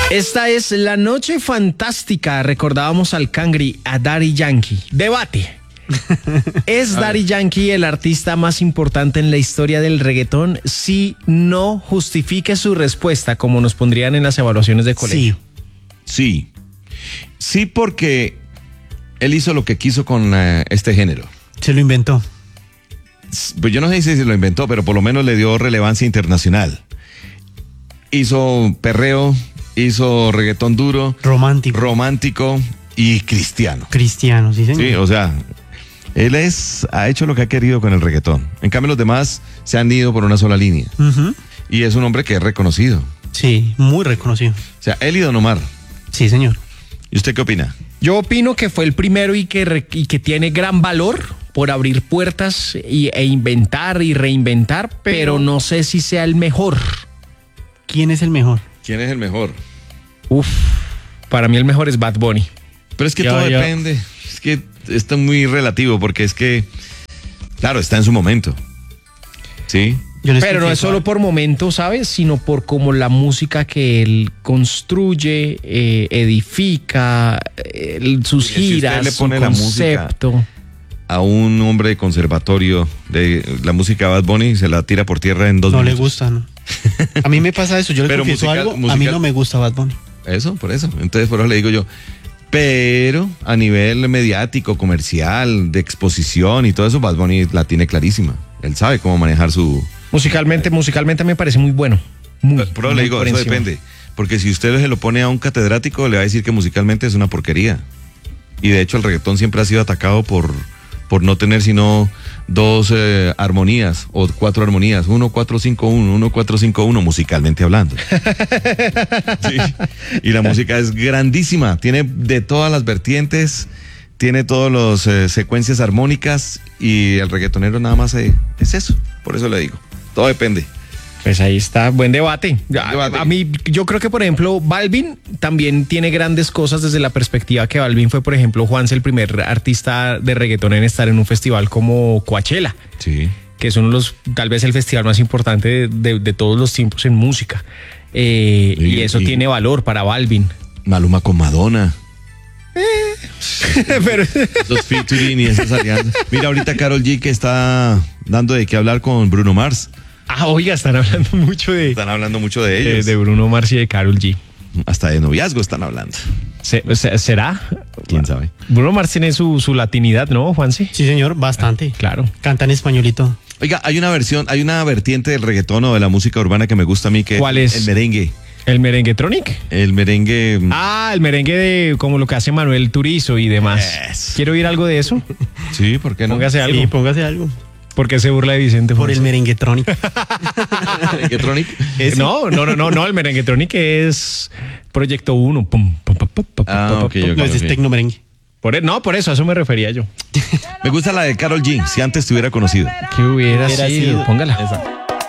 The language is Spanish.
Esta es La Noche Fantástica. Recordábamos al Cangri, a Daddy Yankee. Debate. ¿Es Daddy Yankee el artista más importante en la historia del reggaetón? Si no, justifique su respuesta, como nos pondrían en las evaluaciones de colegio. Sí, porque él hizo lo que quiso con este género. Se lo inventó. Pues yo no sé si se lo inventó, pero por lo menos le dio relevancia internacional. Hizo perreo, hizo reggaetón duro, romántico y cristiano. Cristiano, sí, señor. Sí, o sea, él ha hecho lo que ha querido con el reggaetón. En cambio, los demás se han ido por una sola línea. Uh-huh. Y es un hombre que es reconocido. Sí, muy reconocido. O sea, él y Don Omar. Sí, señor. ¿Y usted qué opina? Yo opino que fue el primero y que tiene gran valor por abrir puertas e inventar y reinventar, pero no sé si sea el mejor. ¿Quién es el mejor? ¿Quién es el mejor? Para mí el mejor es Bad Bunny. Pero es que todo depende. Es que esto es muy relativo porque es que, claro, está en su momento. ¿Sí? Pero no es solo por momento, ¿sabes? Sino por como la música que él construye, edifica, sus giras, le pone su concepto. La a un hombre de conservatorio de la música de Bad Bunny, se la tira por tierra en 2 minutos. No le gusta, ¿no? A mí me pasa eso, yo le confieso algo, a mí no me gusta Bad Bunny. Eso, por eso. Entonces, por eso le digo yo. Pero a nivel mediático, comercial, de exposición y todo eso, Bad Bunny la tiene clarísima. Él sabe cómo manejar su... Musicalmente me parece muy bueno. Pero le digo, eso depende. Porque si usted se lo pone a un catedrático, le va a decir que musicalmente es una porquería. Y de hecho el reggaetón siempre ha sido atacado por no tener sino 2 armonías o 4 armonías, 1-4-5-1, 1-4-5-1, musicalmente hablando. Sí. Y la música es grandísima, tiene de todas las vertientes, tiene todas las secuencias armónicas y el reggaetonero nada más es eso, por eso le digo, todo depende. Pues ahí está, buen debate. A mí, yo creo que, por ejemplo, Balvin también tiene grandes cosas desde la perspectiva que Balvin fue, por ejemplo, Juanse, el primer artista de reggaetón en estar en un festival como Coachella. Sí. Que es uno de los, tal vez el festival más importante de todos los tiempos en música. Y eso tiene valor para Balvin. Maluma con Madonna. Pero los featuring y esas alianzas. Mira, ahorita Karol G que está dando de qué hablar con Bruno Mars. Oiga, están hablando mucho de ellos. De Bruno Mars y de Karol G. Hasta de noviazgo están hablando. ¿Será? ¿Quién sabe? Bruno Mars tiene su latinidad, ¿no, Juanse? Sí, señor, bastante. Claro. Canta en españolito. Oiga, hay una vertiente del reggaetón o de la música urbana que me gusta a mí, que ¿cuál es? El merengue. ¿El merenguetronic? El merengue. El merengue de como lo que hace Manuel Turizo y demás. ¿Quiero oír algo de eso? Sí, ¿por qué no? Póngase algo. Sí, póngase algo. ¿Por qué se burla de Vicente? Por el merenguetronic. ¿Merenguetronic? No, el merenguetronic es Proyecto 1. Okay, no, ese es tecno merengue. Por eso, a eso me refería yo. Me gusta la de Karol G, si antes te hubiera conocido. ¿Qué hubiera sido? Póngala. Esa.